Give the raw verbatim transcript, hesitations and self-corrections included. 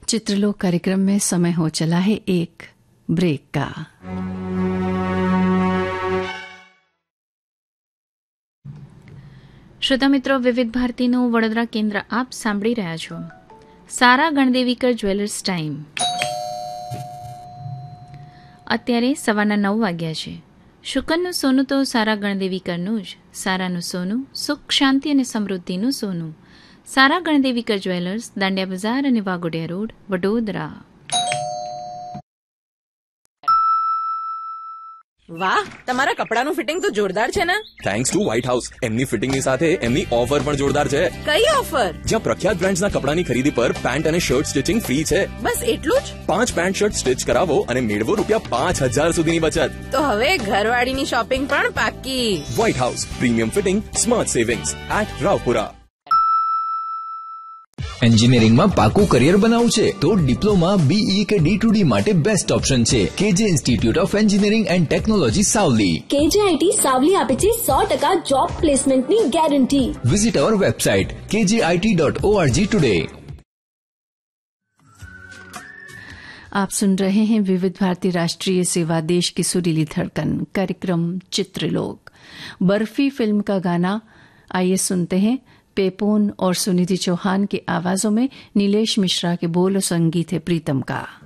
चित्रलोक कार्यक्रम में समय हो चला है एक ब्रेक का। શ્રોતા મિત્રો, વિવિધ ભારતીનું વડોદરા કેન્દ્ર આપ સાંભળી રહ્યા છો. સારા ગણદેવીકર જ્વેલર્સ ટાઈમ અત્યારે સવારના નવ વાગ્યા છે. શુકનનું સોનું તો સારા ગણદેવીકરનું જ. સારાનું સોનું સુખ, શાંતિ અને સમૃદ્ધિનું સોનું. સારા ગણદેવીકર જ્વેલર્સ, દાંડિયા બજાર અને વાઘોડિયા રોડ, વડોદરા. વાહ, તમારા કપડાનું ફિટિંગ તો જોરદાર છે ને. Thanks to white house. એમની ફિટિંગની સાથે એમની ઓફર પણ જોરદાર છે. કઈ ઓફર? જ્યાં પ્રખ્યાત બ્રાન્ડ્સના કપડાની ખરીદી પર પેન્ટ અને શર્ટ સ્ટિચિંગ ફ્રી છે. બસ એટલું જ? પાંચ પેન્ટ શર્ટ સ્ટિચ કરાવો અને મેળવો રૂપિયા પાંચ હજાર સુધીની બચત. તો હવે ઘરવાળીની શોપિંગ પણ પાક્કી. White house, premium fitting, smart savings at Raopura. એન્જિનિયરિંગમાં પાકું કરિયર બનાવવું છે તો ડિપ્લોમા, બીઈ કે ડી ટુ ડી માટે બેસ્ટ ઓપ્શન છે કેજે institute of engineering and technology Savli. કેજે આઈટી સાવલી આપે છે સો ટકા જોબ પ્લેસમેન્ટની ગેરંટી. વિઝિટ અવર વેબસાઇટ કેજે આઈટી ડોટ ઓઆરજી ટુડે. आप सुन रहे हैं विविध भारती राष्ट्रीय सेवा देश की सुरीली धड़कन कार्यक्रम चित्रलोक. बर्फी फिल्म का गाना आइए सुनते हैं. पेपोन और सुनिधि चौहान की आवाजों में नीलेश मिश्रा के बोल और संगीत है प्रीतम का.